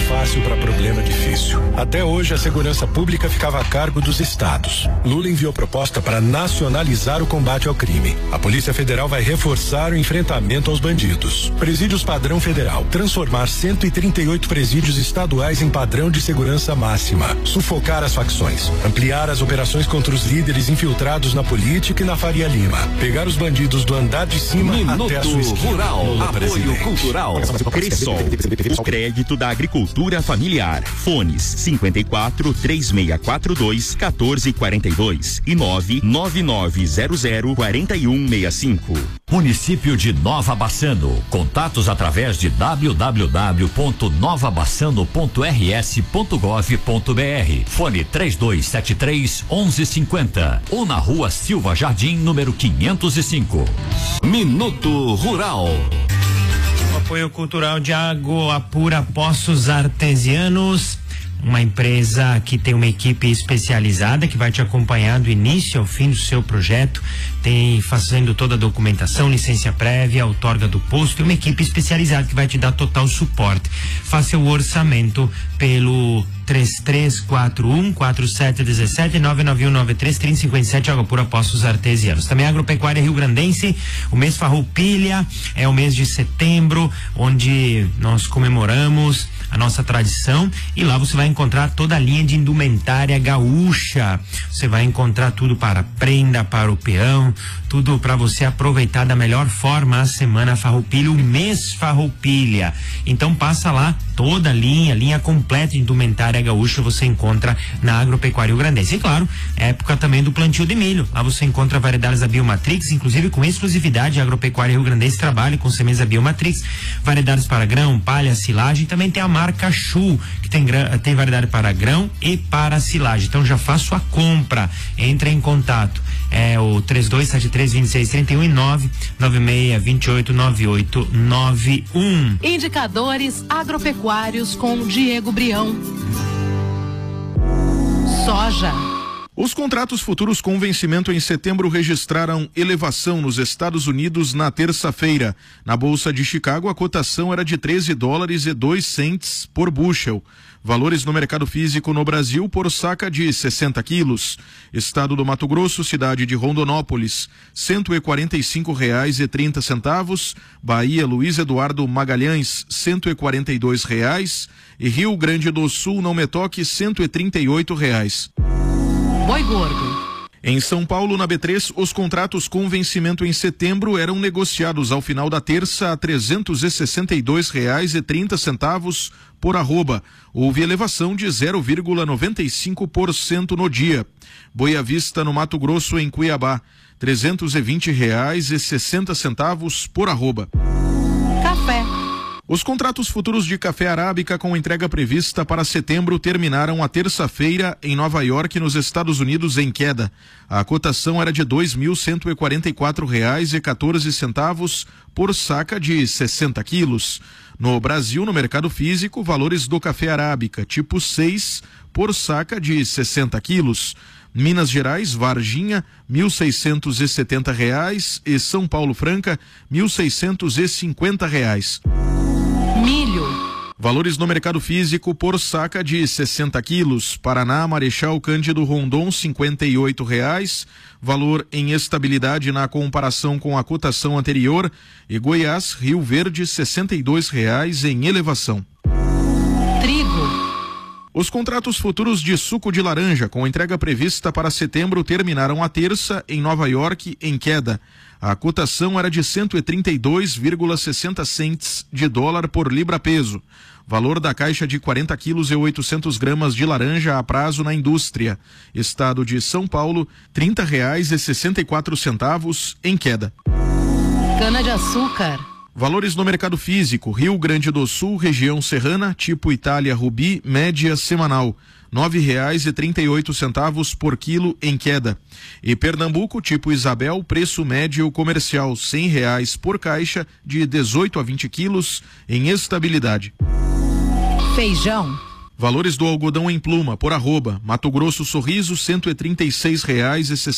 fácil para problema difícil. Até hoje, a segurança pública ficava a cargo dos estados. Lula enviou proposta para nacionalizar o combate ao crime. A Polícia Federal vai reforçar o enfrentamento aos bandidos. Presídios padrão federal. Transformar 138 presídios estaduais em padrão de segurança máxima. Sufocar as facções. Ampliar as operações contra os líderes infiltrados na política e na Faria Lima. Pegar os bandidos do andar de cima até a sua esquina. Rural, apoio cultural. Cressol, crédito da agricultura familiar. Fones 54 3642 1442 e 99900 4165. Município de Nova Bassano. Contatos através de www.novabassano.rs.gov.br. Fone 3273 1150 ou na Rua Silva Jardim, número 505. Minuto Rural. Apoio cultural de Água Pura Poços Artesianos, uma empresa que tem uma equipe especializada que vai te acompanhar do início ao fim do seu projeto, tem fazendo toda a documentação, licença prévia, outorga do posto, e uma equipe especializada que vai te dar total suporte. Faça o orçamento pelo 3341-4717 99193-3057, Água Pura Poços Artesianos. Também Agropecuária Rio Grandense, o mês Farroupilha é o mês de setembro, onde nós comemoramos a nossa tradição, e lá você vai encontrar toda a linha de indumentária gaúcha. Você vai encontrar tudo para prenda, para o peão, tudo para você aproveitar da melhor forma a semana Farroupilha, o mês Farroupilha. Então passa lá, toda a linha completa de indumentária gaúcha você encontra na Agropecuária Rio Grandense. E claro, época também do plantio de milho. Lá você encontra variedades da Biomatrix, inclusive com exclusividade. A Agropecuária Rio Grandense trabalha com sementes da Biomatrix, variedades para grão, palha, silagem. Também tem a marca Chu, que tem variedade para grão e para silagem. Então já faço a compra. Entre em contato. É o 3273-2631 e 996289891. Indicadores agropecuários com Diego Brião. Soja. Os contratos futuros com vencimento em setembro registraram elevação nos Estados Unidos na terça-feira. Na Bolsa de Chicago, a cotação era de $13,02 por bushel. Valores no mercado físico no Brasil por saca de 60 quilos. Estado do Mato Grosso, cidade de Rondonópolis, R$145,30. Bahia, Luiz Eduardo Magalhães, R$142. E Rio Grande do Sul, não me toque, R$138. Boi gordo. Em São Paulo, na B3, os contratos com vencimento em setembro eram negociados ao final da terça a R$362,30 por arroba. Houve elevação de 0,95% no dia. Boa Vista, no Mato Grosso, em Cuiabá, R$320,60 por arroba. Café. Os contratos futuros de café arábica com entrega prevista para setembro terminaram a terça-feira em Nova York, nos Estados Unidos, em queda. A cotação era de R$2.144,14 por saca de 60 quilos. No Brasil, no mercado físico, valores do café arábica tipo 6 por saca de 60 quilos. Minas Gerais, Varginha, R$1.670 e São Paulo Franca, R$1.650. Milho. Valores no mercado físico por saca de 60 quilos. Paraná, Marechal Cândido Rondon, R$58. Valor em estabilidade na comparação com a cotação anterior. E Goiás, Rio Verde, R$62 em elevação. Trigo. Os contratos futuros de suco de laranja com entrega prevista para setembro terminaram a terça em Nova York em queda. A cotação era de 132,60 cents de dólar por libra peso. Valor da caixa de 40 quilos e 800 gramas de laranja a prazo na indústria. Estado de São Paulo, R$30,64 em queda. Cana-de-açúcar. Valores no mercado físico. Rio Grande do Sul, região serrana, tipo Itália Rubi, média semanal, R$9,38 por quilo em queda. E Pernambuco, tipo Isabel, preço médio comercial R$100 por caixa de 18 a 20 quilos em estabilidade. Feijão. Valores do algodão em pluma por arroba. Mato Grosso Sorriso, R$136,60.